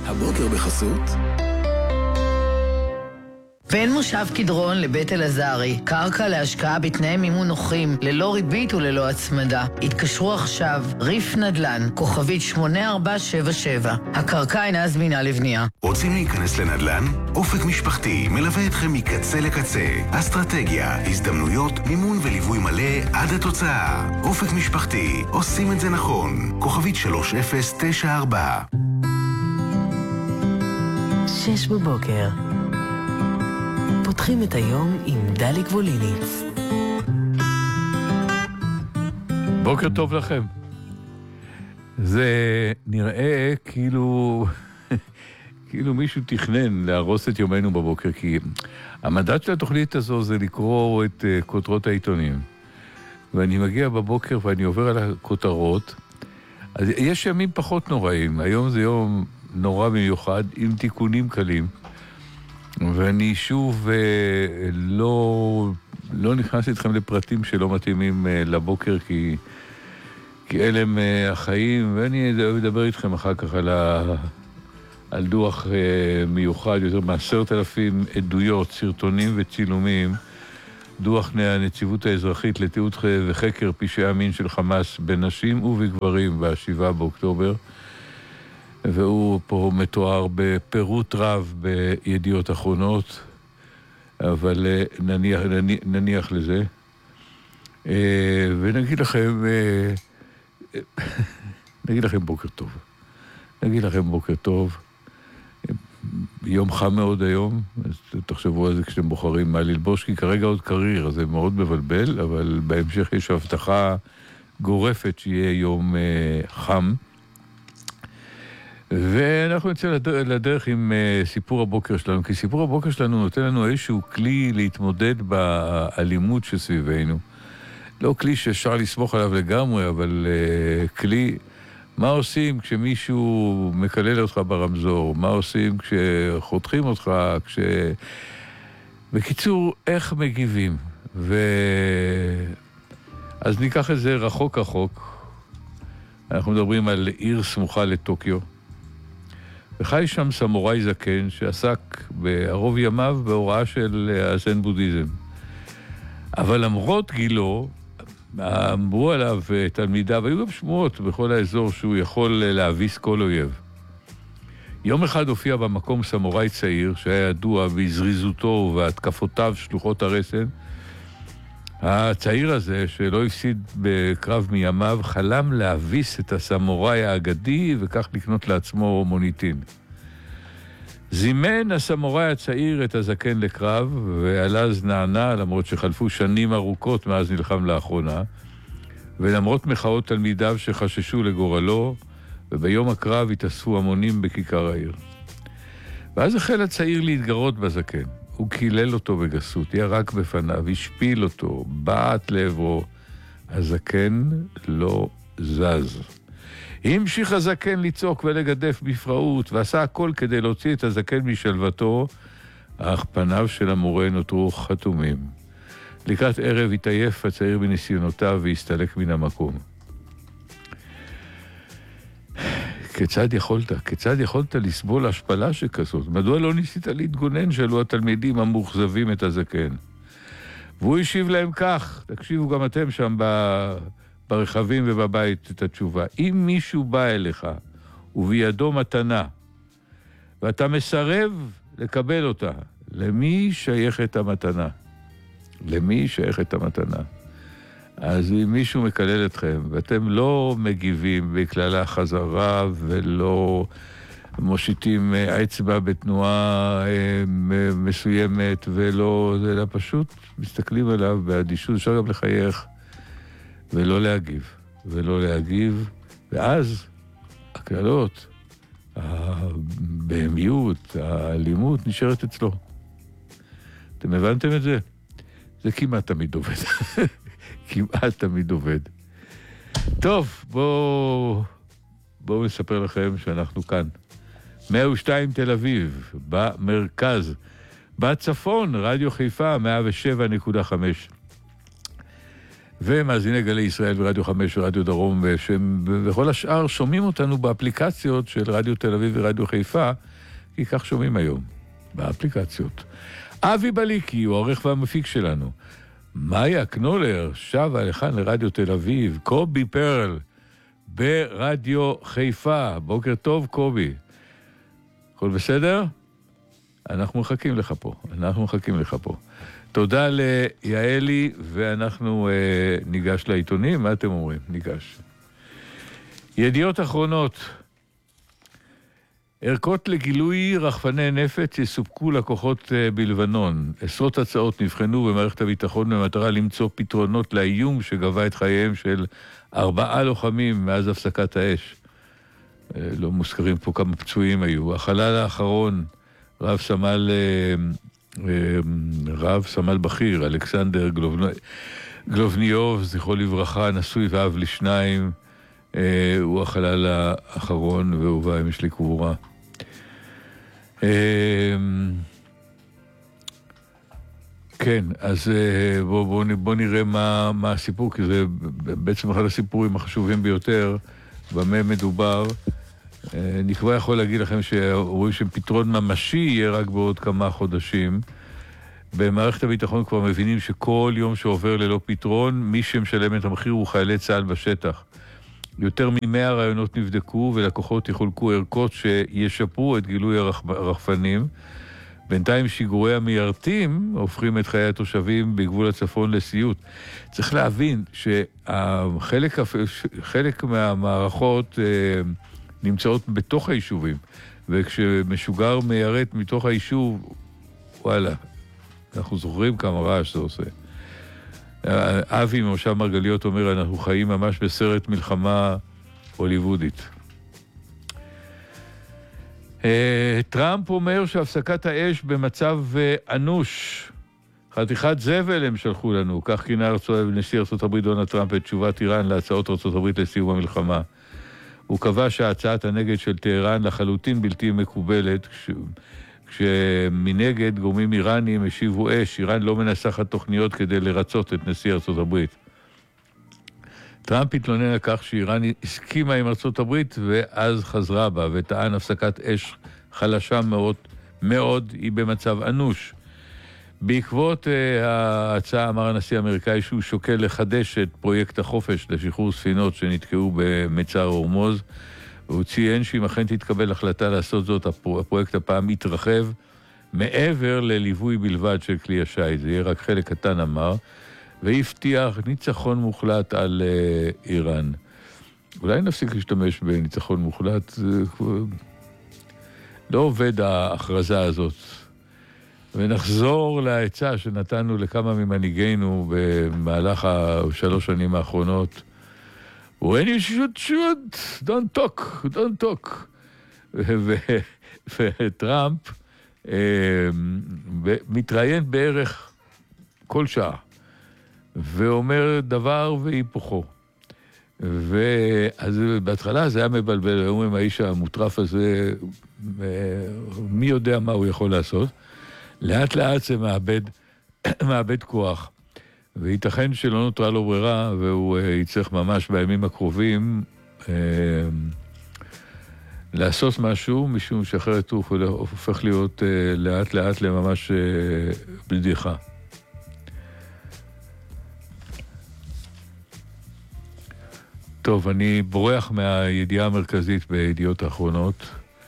הבוקר בחסות בין מושב קדרון לבית אלעזרי, קרקע להשקעה בתנאי מימון נוחים, ללא ריבית וללא הצמדה. התקשרו עכשיו, ריף נדל"ן, כוכבית 8477. הקרקע אינה זמינה לבנייה. רוצים להיכנס לנדל"ן? אופק משפחתי מלווה אתכם מקצה לקצה. אסטרטגיה, הזדמנויות, מימון וליווי מלא עד התוצאה. אופק משפחתי, עושים את זה נכון. כוכבית 3094. 6 בבוקר. פותחים את היום עם דליק ווליניץ. בוקר טוב לכם. זה נראה כאילו מישהו תכנן להרוס את יומנו בבוקר, כי המדד של התוכנית הזו זה לקרוא את כותרות העיתונים. ואני מגיע בבוקר ואני עובר על הכותרות. אז יש ימים פחות נוראים. היום זה יום נורא במיוחד עם תיקונים קלים. ואני שוב לא נכנס איתכם לפרטים שלא מתאימים לבוקר, כי אלה הם החיים, ואני אדבר איתכם אחר כך על דוח מיוחד, יותר מ10,000 עדויות, סרטונים וצילומים, דוח הנציבות האזרחית לתיעוד וחקר פשעי המין של חמאס בנשים ובגברים ב7 באוקטובר, והוא פה מתואר בפירוט רב בידיעות אחרונות, אבל נניח לזה. ונגיד לכם בוקר טוב. נגיד לכם בוקר טוב. יום חם מאוד היום, אז תחשבו על זה כשאתם בוחרים מה ללבוש, כי כרגע עוד קריר, אז זה מאוד מבלבל, אבל בהמשך יש הבטחה גורפת שיהיה יום חם. ואנחנו נצא לדרך עם סיפור הבוקר שלנו, כי סיפור הבוקר שלנו נותן לנו איזשהו כלי להתמודד באלימות שסביבנו. לא כלי שאפשר לסמוך עליו לגמרי, אבל כלי, מה עושים כשמישהו מקלל אותך ברמזור? מה עושים כשחותכים אותך? בקיצור, איך מגיבים? אז ניקח את זה רחוק. אנחנו מדברים על עיר סמוכה לטוקיו. וחי שם סמוראי זקן שעסק בערוב ימיו בהוראה של הזן בודהיזם. אבל למרות גילו, אמרו עליו תלמידיו, היו גם שמועות בכל האזור שהוא יכול להביס כל אויב. יום אחד הופיע במקום סמוראי צעיר שהיה ידוע בזריזותו ובהתקפותיו שלוחות הרסן. הצעיר הזה, שלא הפסיד בקרב מימיו, חלם להביס את הסמוראי האגדי וכך לקנות לעצמו מוניטין. זימן הסמוראי הצעיר את הזקן לקרב, ועלז נענה, למרות שחלפו שנים ארוכות מאז נלחם לאחרונה, ולמרות מחאות תלמידיו שחששו לגורלו, וביום הקרב התאספו המונים בכיכר העיר. ואז החל הצעיר להתגרות בזקן. הוא קילל אותו בגסות, ירק בפניו, השפיל אותו, בעט לעברו. הזקן לא זז. המשיך הזקן לצעוק ולגדף בפראות, ועשה הכל כדי להוציא את הזקן משלוותו, אך פניו של המורה נותרו חתומים. לקראת ערב התעייף הצעיר בניסיונותיו והסתלק מן המקום. כיצד יכולת לסבול השפלה שכזאת? מדוע לא ניסית להתגונן? שאלו התלמידים המאוכזבים את הזקן. והוא השיב להם כך, תקשיבו גם אתם שם ברכבים ובבית את התשובה. אם מישהו בא אליך ובידו מתנה, ואתה מסרב לקבל אותה, למי שייכת המתנה? למי שייכת המתנה? אז אם מישהו מקלל אתכם, ואתם לא מגיבים בכללה חזרה, ולא מושיטים אצבע בתנועה מסוימת, ולא, אלא פשוט מסתכלים עליו באדישות, אפשר גם לחייך, ולא להגיב, ואז הקללות, הבהמיות, האלימות נשארת אצלו. אתם הבנתם את זה? זה כמעט תמיד עובד. כמעט תמיד עובד. טוב, בואו נספר לכם שאנחנו כאן. 102 תל אביב, במרכז. בצפון, רדיו חיפה, 107.5. ומאזיני גלי ישראל ורדיו 5 ורדיו דרום, וכל השאר שומעים אותנו באפליקציות של רדיו תל אביב ורדיו חיפה, כי כך שומעים היום, באפליקציות. אבי בליקי הוא העורך והמפיק שלנו. מאיה קנולר שבה לכאן לרדיו תל אביב. קובי פרל ברדיו חיפה. בוקר טוב קובי. הכל בסדר? אנחנו מחכים לך פה. תודה ליעלי, ואנחנו ניגש לעיתונים. מה אתם אומרים? ניגש. ידיעות אחרונות. ערכות לגילוי רחפני נפץ יסופקו לכוחות בלבנון. עשרות הצעות נבחנו במערכת הביטחון במטרה למצוא פתרונות לאיום שגבה את חייהם של 4 לוחמים מאז הפסקת האש. לא מוזכרים פה כמה פצועים היו. החלל האחרון, רב סמל בכיר, אלכסנדר גלובניוב, זכרו לברכה, נשוי ואב לשניים, הוא החלל האחרון והובא אמש לקבורה. כן, אז בוא נראה מה הסיפור, כי זה בעצם אחד הסיפורים החשובים ביותר, במה מדובר. אני כבר יכול להגיד לכם שרואים שפתרון ממשי יהיה רק בעוד כמה חודשים. במערכת הביטחון כבר מבינים שכל יום שעובר ללא פתרון, מי שמשלם את המחיר הוא חיילי צה"ל בשטח. יותר מ100 רעיונות נבדקו, ולקוחות יחולקו ערכות שישפרו את גילוי הרחפנים. בינתיים שיגורי המיירטים הופכים את חיי התושבים בגבול הצפון לסיוט. צריך להבין שחלק מהמערכות נמצאות בתוך היישובים, וכשמשוגר מיירט מתוך היישוב, וואלה, אנחנו זוכרים כמה רעש זה עושה. אבי ממושב מרגליות אומר, אנחנו חיים ממש בסרט מלחמה הוליוודית. טראמפ אומר שהפסקת האש במצב אנוש. חתיכת זבל הם שלחו לנו, כך כינה נשיא ארצות הברית דונלד טראמפ את תשובת איראן להצעות ארצות הברית לסיום המלחמה. הוא קבע שהצעת הנגד של טהרן לחלוטין בלתי מקובלת, כשמנגד גורמים איראנים השיבו אש. איראן לא מנסחת תוכניות כדי לרצות את נשיא ארצות הברית. טראמפ התלונן על כך שאיראן הסכימה עם ארצות הברית ואז חזרה בה, וטען הפסקת אש חלשה מאוד היא במצב אנוש. בעקבות ההצעה אמר הנשיא האמריקאי שהוא שוקל לחדש את פרויקט החופש לשחרור ספינות שנתקעו במצר הורמוז, והוא ציין שאם אכן תתקבל החלטה לעשות זאת, הפרויקט הפעם יתרחב מעבר לליווי בלבד של כלי השיט. זה יהיה רק חלק קטן, אמר, והבטיח ניצחון מוחלט על איראן. אולי נפסיק להשתמש בניצחון מוחלט, לא עובד ההכרזה הזאת. ונחזור להצעה שנתנו לכמה ממנהיגינו במהלך 3 שנים האחרונות. When you shoot, don't talk. וטראמפ מתראיין בערך כל שעה, ואומר דבר והיפוכו. ואז בהתחלה זה היה מבלבל, אומרים, האיש המוטרף הזה, מי יודע מה הוא יכול לעשות? לאט לאט זה מאבד כוח. וייתכן שלא נותרה לו ברירה, והוא יצטרך ממש בימים הקרובים לעשות משהו, משום שאחרת הוא הופך להיות לאט לאט לממש בדיחה. טוב, אני בורח מהידיעה המרכזית בידיעות האחרונות.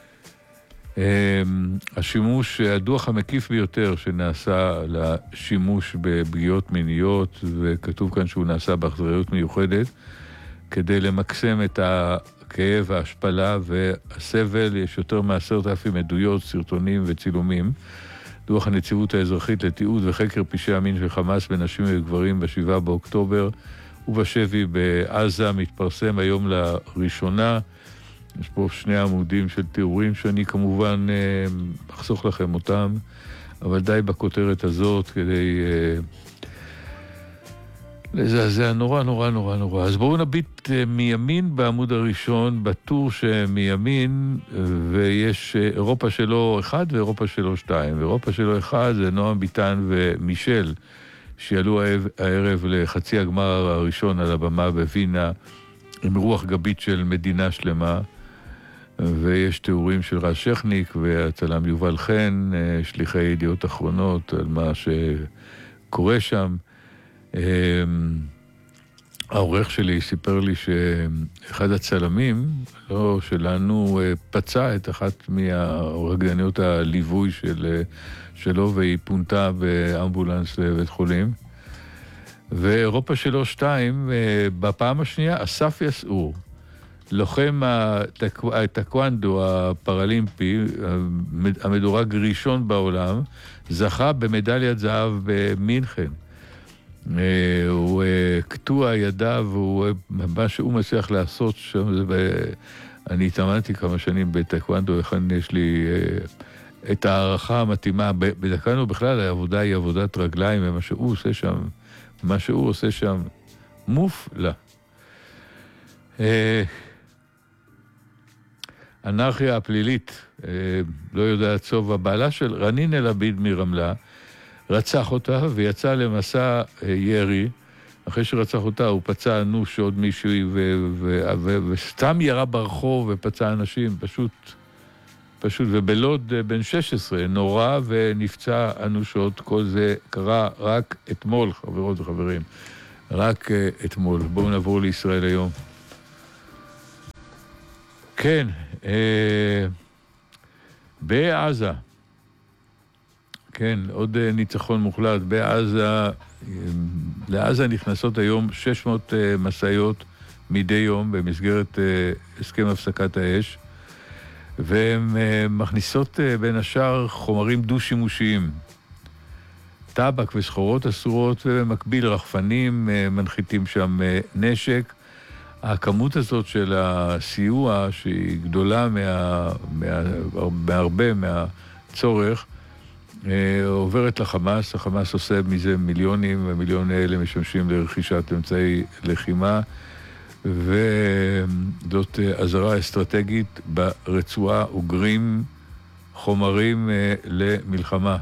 הדוח המקיף ביותר שנעשה לשימוש בפגיעות מיניות, וכתוב כאן שהוא נעשה באכזריות מיוחדת, כדי למקסם את הכאב, ההשפלה והסבל. יש יותר מ10,000 עדויות, סרטונים וצילומים. דוח הנציבות האזרחית לתיעוד וחקר פשעי המין של חמאס בנשים וגברים ב7 באוקטובר, ובשבי בעזה מתפרסם היום לראשונה. יש פה 2 עמודים של תיאורים שאני כמובן אחסוך לכם אותם, אבל די בכותרת הזאת כדי לזעזע נורא. אז בואו נביט מימין בעמוד הראשון, בטור שמימין, ויש אירופה שלו 1 ואירופה שלו 2. ואירופה שלו 1 זה נועם ביטן ומישל, שיעלו הערב לחצי הגמר הראשון על הבמה בווינה, עם רוח גבית של מדינה שלמה, ויש תיאורים של רז שכניק והצלם יובל חן, שליחי ידיעות אחרונות, על מה שקורה שם. העורך שלי סיפר לי שאחד הצלמים, לא שלנו, פצע את אחת מהרקדניות הליווי שלו, והיא פונתה באמבולנס לבית חולים. ואירופה 3-2, בפעם השנייה, אסף יסעור, לוחם הטקוונדו הפרלימפי, המדורג ראשון בעולם, זכה במדליית זהב במינכן. הוא קטוע ידיו, מה שהוא מצליח לעשות שם, אני התאמנתי כמה שנים בטקוונדו, לכן יש לי את הערכה המתאימה. בטקוונדו בכלל העבודה היא עבודת רגליים, ומה שהוא עושה שם מופלא. אנרכיה הפלילית, לא יודעת סוף, הבעלה של רנין אל-עביד מרמלה, רצח אותה ויצא למסע ירי. אחרי שרצח אותה הוא פצע אנוש עוד מישהי וסתם ירה ברחוב ופצע אנשים, פשוט, ובלוד בן 16 נורא ונפצע אנושות. כל זה קרה רק אתמול, חברות וחברים, רק אתמול. בואו נעבור לישראל היום. כן, בעזה, כן, עוד ניצחון מוחלט. לעזה נכנסות היום 600 מסעיות מדי יום במסגרת הסכם הפסקת האש, והן מכניסות בין השאר חומרים דו-שימושיים, טבק וסחורות אסורות, ובמקביל רחפנים, מנחיתים שם נשק. הכמות הזאת של הסיוע, שהיא גדולה מהרבה מהצורך, עוברת לחמאס. החמאס עושה מזה מיליונים, והמיליון האלה משמשים לרכישת אמצעי לחימה, וזאת עזרה אסטרטגית ברצועה, אוגרים חומרים למלחמה.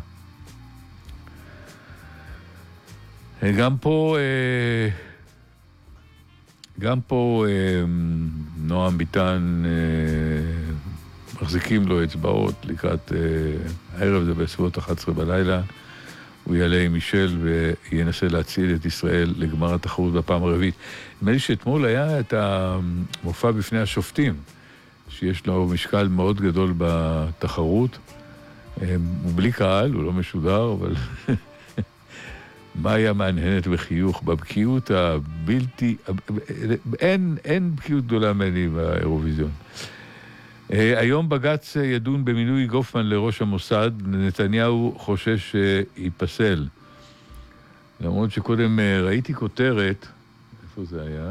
גם פה נועם ביטן מחזיקים לו אצבעות לקראת הערב, זה בסביבות 11 בלילה. הוא יעלה עם מישל וינסה להציל את ישראל לגמר התחרות בפעם הרביעית. נדמה לי שאתמול היה את המופע בפני השופטים, שיש לו משקל מאוד גדול בתחרות. הוא בלי קהל, הוא לא משודר, אבל מה היה מעניינת בחיוך, בבקיאות הבלתי... אין בקיאות גדולה ממני באירוויזיון. היום בג"ץ ידון במינוי גופמן לראש המוסד. נתניהו חושש שיפסל. למרות שקודם ראיתי כותרת, איפה זה היה?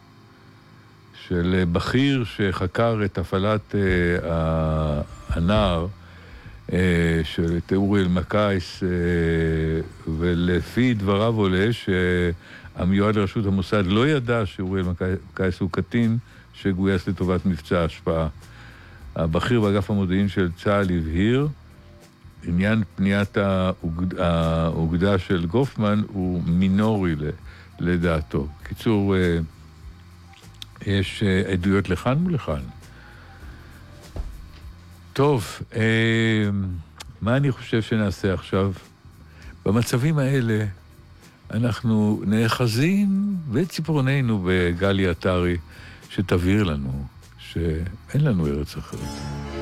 של בכיר שחקר את הפעלת הנער, של אוריאל מקייס, ולפי דבריו עולה שהמיועד לראשות המוסד לא ידע שאוריאל מקייס הוא קטין שגויס לטובת מבצע השפעה. הבכיר באגף המודיעין של צה"ל הבהיר, עניין פניית האוגדה של גופמן הוא מינורי לדעתו. קיצור, יש עדויות לכאן ולכאן. טוב, מה אני חושב שנעשה עכשיו? במצבים האלה אנחנו נאחזים בציפורנינו בגלי עטרי, שתבהיר לנו שאין לנו ארץ אחרת.